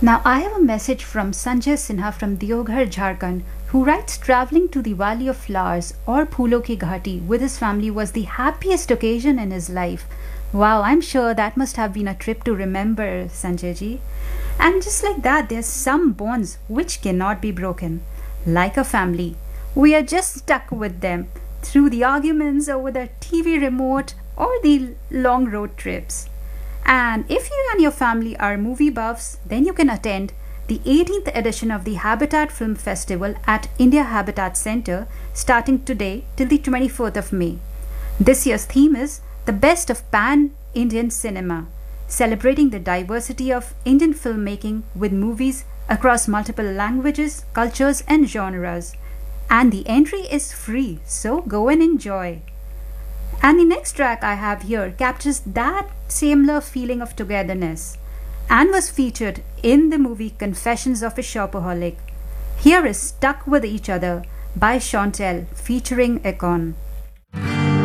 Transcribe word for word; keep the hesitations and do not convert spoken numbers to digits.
Now, I have a message from Sanjay Sinha from Deoghar, Jharkhand, who writes traveling to the Valley of Flowers or Phulo ki Ghati with his family was the happiest occasion in his life. Wow, I'm sure that must have been a trip to remember, Sanjay ji. And just like that, there's some bonds which cannot be broken. Like a family, we are just stuck with them through the arguments over the T V remote or the long road trips. And if you and your family are movie buffs, then you can attend the eighteenth edition of the Habitat Film Festival at India Habitat Center starting today till the twenty-fourth of May. This year's theme is the best of pan-Indian cinema, celebrating the diversity of Indian filmmaking with movies across multiple languages, cultures and genres. And the entry is free, so go and enjoy. And the next track I have here captures that similar feeling of togetherness and was featured in the movie Confessions of a Shopaholic. Here is Stuck with Each Other by Chantel featuring Akon.